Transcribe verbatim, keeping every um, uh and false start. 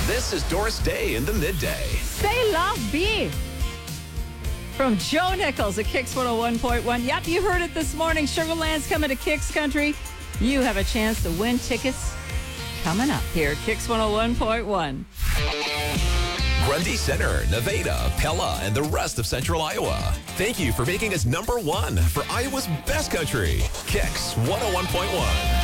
This is Doris Day in the midday. C'est la vie. From Joe Nichols at Kicks one oh one point one. Yep, you heard it this morning. Sugarland's coming to Kicks Country. You have a chance to win tickets coming up here at Kicks one oh one point one. Grundy Center, Nevada, Pella, and the rest of Central Iowa. Thank you for making us number one for Iowa's best country. Kicks one oh one point one.